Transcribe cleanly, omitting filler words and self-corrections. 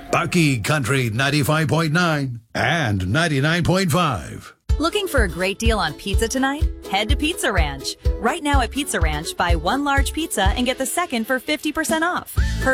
Bucky Country 95.9 and 99.5. Looking for a great deal on pizza tonight? Head to Pizza Ranch. Right now at Pizza Ranch, buy one large pizza and get the second for 50% off.